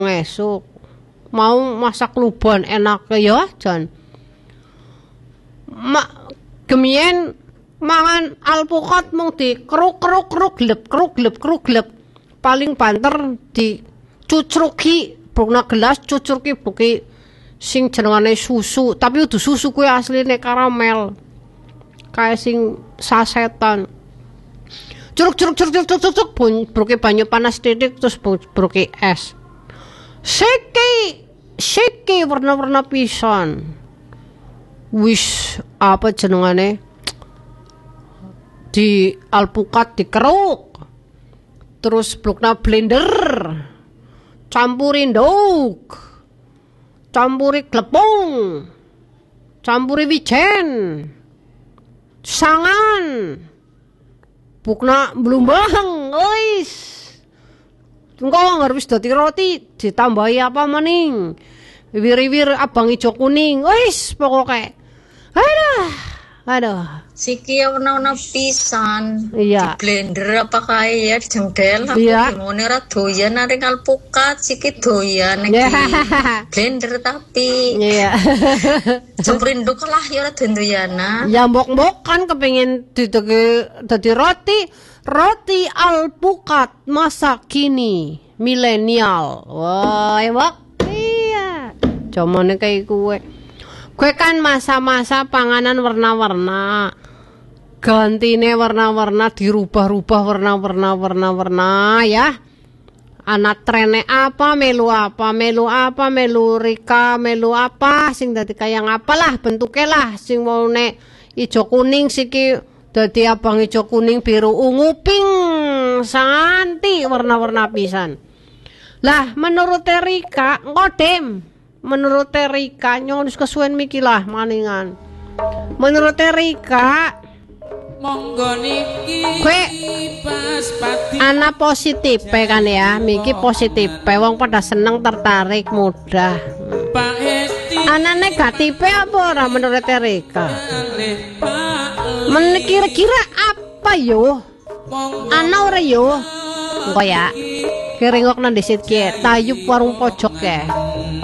esuk mau masak luban enak ya jan gemien mangan alpukat mung di kruk gleb paling banter di cucruki brukna gelas cucruki buki sing jenengane susu tapi udah susu kuwi asline karamel kayak sing sasetan curuk bruke banyu panas titik terus bruke es Seki warna-warna pisan. Wis apa jenengane? Di alpukat dikeruk. Terus blokna blender. Campuri nduk. Campuri glepung. Campuri wijen. Sangan. Bukna blumbang, wis. Engko harus dadi roti ditambahi apa maning wir-wir abang ijo kuning wis pokoke aduh siki warna-warna pisan iya. Di blender apa kae ya dijengkel aku iya. Ngene ora doyan naring alpukat siki doyan iki blender tapi iya campurin nduk lah ya ora doyan ya mbok-mbok kan kepengin dadi roti alpukat masa kini milenial. Wah, mbok. Iya. Jamane kayak kue kan masa-masa panganan warna-warna. Gantine warna-warna dirubah-rubah warna-warna ya. Anak trene apa, melu Rika, melu apa, sing dadi kaya apalah bentuke lah, sing mau nek ijo kuning siki dadi abang ijo kuning biru ungu pink santi warna-warna pisan. Lah menurut Rika ngodem. Menurut Rika nyong wis kesuwen mikilah maningan. Menurut Rika monggo niki pas pati ana positif kan ya. Miki positif wong pada seneng tertarik mudah. Ana negatif apa ora menurut Rika? Kira-kira apa yo? Ana ora yo? Engko ya. Keringok nang disit ki tayub warung pojok ya.